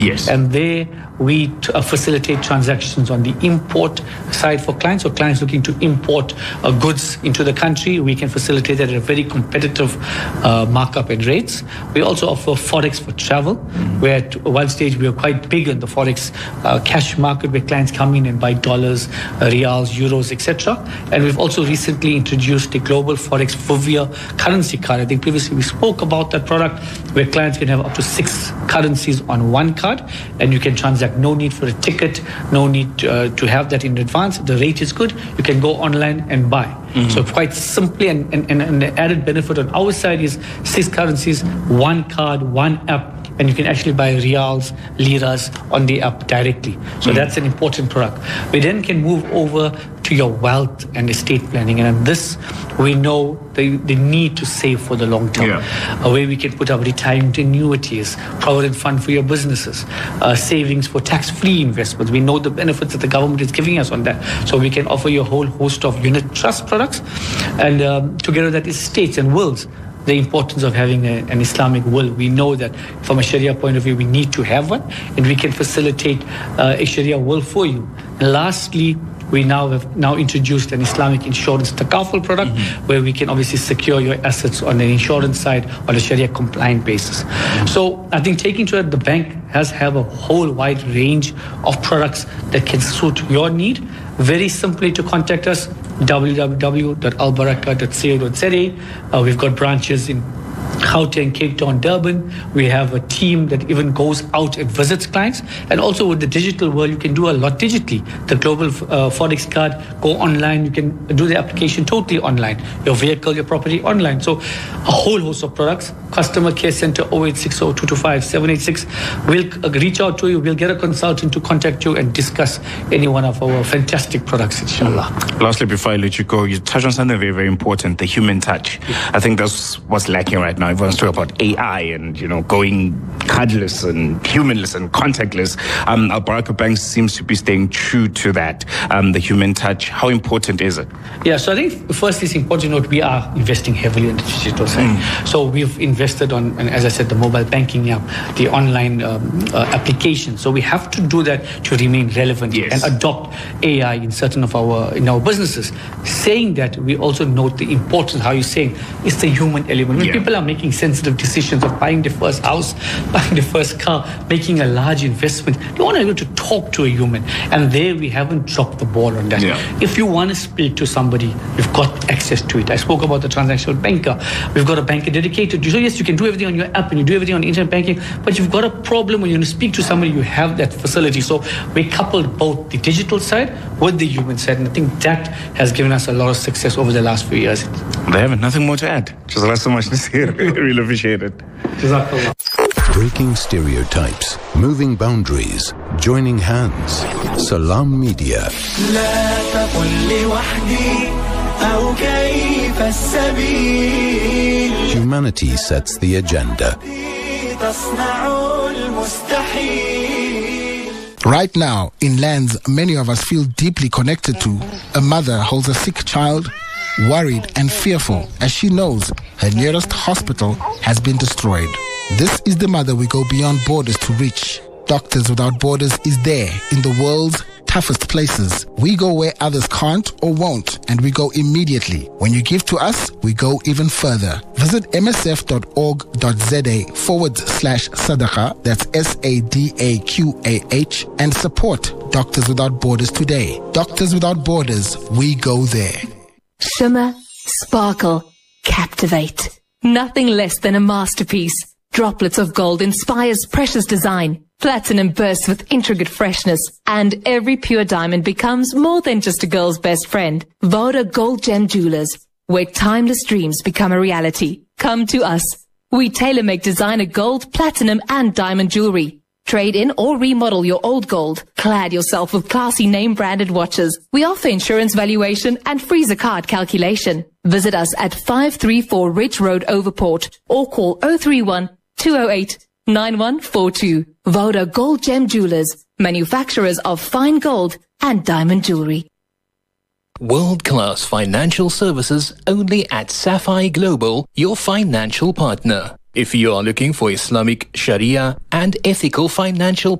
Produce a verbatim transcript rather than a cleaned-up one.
Yes. And there we t- uh, facilitate transactions on the import side for clients. So clients looking to import uh, goods into the country, we can facilitate that at a very competitive uh, markup and rates. We also offer Forex for travel, mm-hmm. where at one stage we are quite big in the Forex uh, cash market, where clients come in and buy dollars, uh, reals, euros, et cetera. And we've also recently introduced a global Forex Vivia currency card. I think previously we spoke about that product, where clients can have up to six currencies on one card, and you can transact. No need for a ticket, no need uh, to have that in advance. The rate is good. You can go online and buy. Mm-hmm. So quite simply, and, and, and the added benefit on our side is six currencies, one card, one app, and you can actually buy reals, liras on the app directly. So mm-hmm. that's an important product. We then can move over to your wealth and estate planning. And in this, we know the, the need to save for the long term. Yeah. A way we can put up retirement annuities, provident fund for your businesses, uh, savings for tax-free investments. We know the benefits that the government is giving us on that. So we can offer you a whole host of unit trust products. And um, together that is estates and wills. The importance of having a, an Islamic will. We know that from a Sharia point of view, we need to have one, and we can facilitate uh, a Sharia will for you. And lastly, we now have now introduced an Islamic insurance takaful product, mm-hmm. where we can obviously secure your assets on the insurance side on a Sharia compliant basis. Mm-hmm. So I think taking to it, the bank has have a whole wide range of products that can suit your need. Very simply to contact us, w w w dot al baraka dot co dot z a. Uh, we've got branches in Gauteng, Cape Town, Durban. We have a team that even goes out and visits clients. And also with the digital world, you can do a lot digitally. The global uh, Forex card, go online. You can do the application totally online. Your vehicle, your property online. So a whole host of products. Customer care center oh eight six oh, two two five, seven eight six. We'll reach out to you. We'll get a consultant to contact you and discuss any one of our fantastic products, inshallah. Lastly, before I let you go, you touch on something very, very important, the human touch. Yeah. I think that's what's lacking right now. Everyone's talking about A I and, you know, going cardless and humanless and contactless. Um, Al Baraka Bank seems to be staying true to that, um, the human touch. How important is it? Yeah, so I think first it's important to note we are investing heavily in the digital side. Mm. So we've invested on, and as I said, the mobile banking app, the online um, uh, application. So we have to do that to remain relevant, yes. and adopt A I in certain of our in our businesses. Saying that, we also note the importance, how you're saying, it's the human element. When yeah. people are making sensitive decisions of buying their first house, buying their first car, making a large investment, they want to be able to talk to a human. And there we haven't dropped the ball on that. Yeah. If you want to speak to somebody, you've got access to it. I spoke about the transactional banker. We've got a banker dedicated. So yes, you can do everything on your app and you do everything on internet banking, but you've got a problem when you want to speak to somebody, you have that facility. So we coupled both the digital side with the human side, and I think that has given us a lot of success over the last few years. They haven't nothing more to add. Just last so much to say. Really appreciate it. Breaking stereotypes, moving boundaries, joining hands. Salam Media. Humanity sets the agenda. Right now, in lands many of us feel deeply connected to, a mother holds a sick child, worried and fearful as she knows her nearest hospital has been destroyed. This is the mother we go beyond borders to reach. Doctors Without Borders is there in the world's toughest places. We go where others can't or won't, and we go immediately. When you give to us, we go even further. Visit msf.org.za forward slash sadaqa, that's S A D A Q A H, and support Doctors Without Borders today. Doctors Without Borders, we go there. Shimmer, sparkle, captivate. Nothing less than a masterpiece. Droplets of gold inspires precious design. Platinum bursts with intricate freshness, and every pure diamond becomes more than just a girl's best friend. Voda Gold Gem Jewelers, where timeless dreams become a reality. Come to us. We tailor-make designer gold, platinum, and diamond jewelry. Trade in or remodel your old gold. Clad yourself with classy name-branded watches. We offer insurance valuation and free zakat calculation. Visit us at five three four Ridge Road, Overport, or call oh three one, two oh eight, nine one four two. Voda Gold Gem Jewelers, manufacturers of fine gold and diamond jewelry. World-class financial services only at Sapphire Global, your financial partner. If you are looking for Islamic Sharia and ethical financial